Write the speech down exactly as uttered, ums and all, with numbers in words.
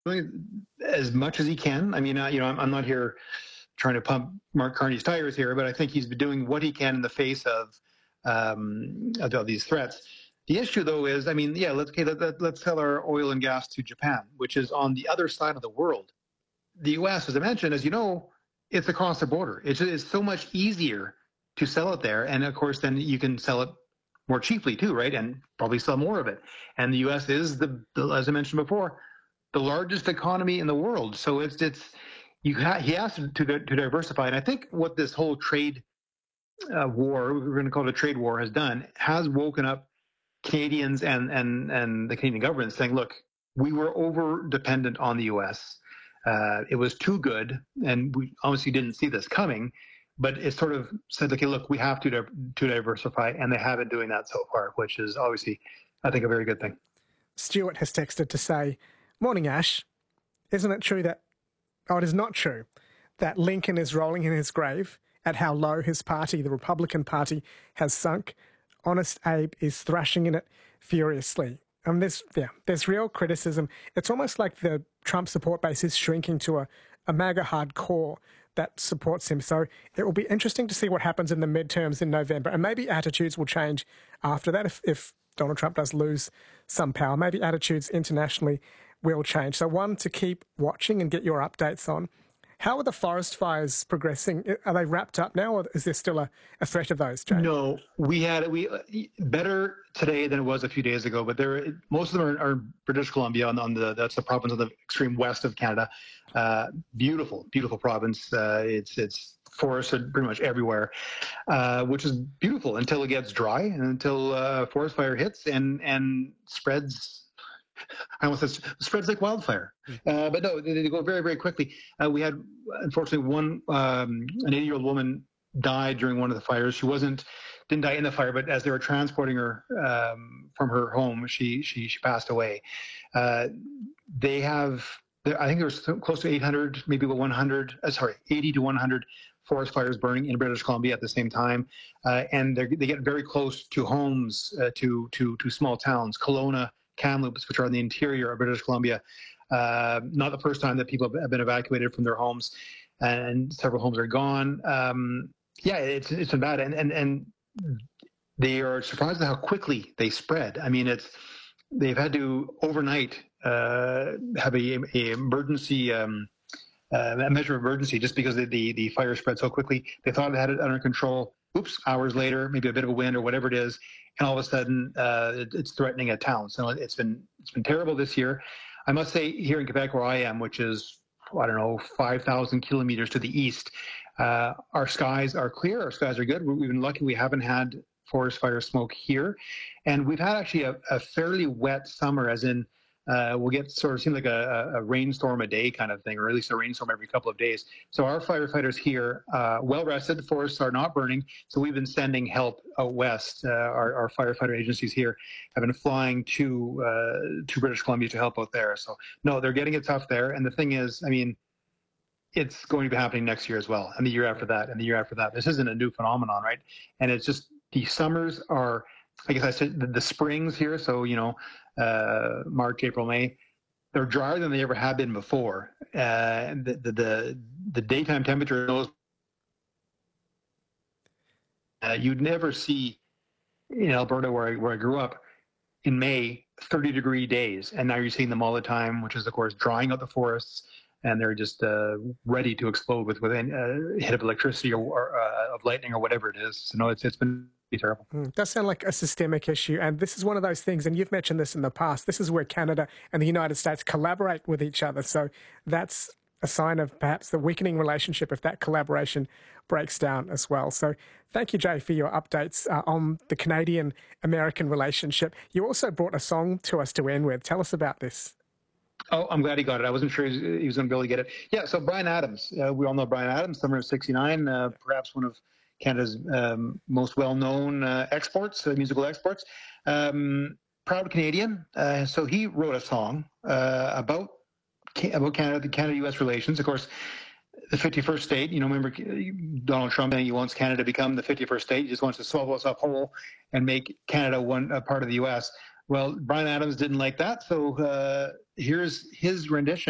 doing as much as he can. I mean, uh, you know, I'm, I'm not here trying to pump Mark Carney's tires here, but I think he's been doing what he can in the face of um, of, of these threats. The issue, though, is, I mean, yeah, let's okay, let, let, let's sell our oil and gas to Japan, which is on the other side of the world. The U S, as I mentioned, as you know, it's across the border. It's, it's so much easier to sell it there, and of course, then you can sell it more cheaply too, right? And probably sell more of it. And the U S is the, the as I mentioned before, the largest economy in the world. So it's it's you ha- he has to, to to diversify. And I think what this whole trade uh, war, we're going to call it a trade war, has done has woken up Canadians and and and the Canadian government, saying, look, we were over dependent on the U S. Uh, it was too good, and we obviously didn't see this coming. But it sort of said, okay, look, we have to di- to diversify, and they have been doing that so far, which is obviously, I think, a very good thing. Stuart has texted to say, "Morning, Ash. Isn't it true that, oh, it is not true, that Lincoln is rolling in his grave at how low his party, the Republican Party, has sunk? Honest Abe is thrashing in it furiously." Um, there's, yeah, there's real criticism. It's almost like the Trump support base is shrinking to a, a MAGA hardcore that supports him. So it will be interesting to see what happens in the midterms in November. And maybe attitudes will change after that if, if Donald Trump does lose some power. Maybe attitudes internationally will change. So one to keep watching and get your updates on. How are the forest fires progressing? Are they wrapped up now, or is there still a, a threat of those, Jay? No, we had we better today than it was a few days ago. But there, most of them are, are British Columbia on, on the that's the province of the extreme west of Canada. Uh, beautiful, beautiful province. Uh, it's it's forested pretty much everywhere, uh, which is beautiful until it gets dry and until uh, forest fire hits and and spreads. I almost said spreads like wildfire. Uh, but no, they, they go very, very quickly. Uh, we had, unfortunately, one, um, an eighty-year-old woman died during one of the fires. She wasn't, didn't die in the fire, but as they were transporting her um, from her home, she she she passed away. Uh, they have, I think there was close to eight hundred, maybe one hundred, uh, sorry, eighty to one hundred forest fires burning in British Columbia at the same time. Uh, and they get very close to homes, uh, to, to, to small towns. Kelowna, Kamloops, which are in the interior of British Columbia. Uh, not the first time that people have been evacuated from their homes, and several homes are gone. Um, yeah, it's it's been bad, and and and they are surprised at how quickly they spread. I mean, it's they've had to overnight uh, have a, a emergency. Um, uh, a measure of emergency just because the, the the fire spread so quickly. They thought they had it under control. Oops, hours later, maybe a bit of a wind or whatever it is, and all of a sudden uh, it, it's threatening a town. So it's been it's been terrible this year. I must say, here in Quebec, where I am, which is I don't know five thousand kilometers to the east, uh, our skies are clear. Our skies are good. We've been lucky; we haven't had forest fire smoke here, and we've had actually a, a fairly wet summer, as in. Uh, we'll get sort of seem like a, a rainstorm a day kind of thing, or at least a rainstorm every couple of days. So our firefighters here, uh, well rested, the forests are not burning. So we've been sending help out west. Uh, our, our firefighter agencies here have been flying to uh, to British Columbia to help out there. So no, they're getting it tough there. And the thing is, I mean, it's going to be happening next year as well, and the year after that, and the year after that. This isn't a new phenomenon, right? And it's just the summers are. I guess I said the, the springs here, so, you know, uh, March, April, May, they're drier than they ever have been before. Uh, the, the, the, the daytime temperature, those, uh, you'd never see in Alberta, where I, where I grew up, in May, thirty degree days. And now you're seeing them all the time, which is, of course, drying out the forests. And they're just uh, ready to explode with, with a uh, hit of electricity or, or uh, of lightning or whatever it is. So, no, it's it's been terrible. Mm, it does sound like a systemic issue. And this is one of those things, and you've mentioned this in the past, this is where Canada and the United States collaborate with each other. So that's a sign of perhaps the weakening relationship if that collaboration breaks down as well. So thank you, Jay, for your updates uh, on the Canadian-American relationship. You also brought a song to us to end with. Tell us about this. Oh, I'm glad he got it. I wasn't sure he was going to be able to get it. Yeah, so Bryan Adams. Uh, we all know Bryan Adams, summer of sixty-nine, uh, perhaps one of Canada's um, most well-known uh, exports, uh, musical exports. Um, proud Canadian. Uh, so he wrote a song uh, about about Canada, the Canada-U S relations. Of course, the fifty-first state, you know, remember Donald Trump saying he wants Canada to become the fifty-first state. He just wants to swallow us up whole and make Canada one a part of the U S. Well, Bryan Adams didn't like that, so uh, here's his rendition.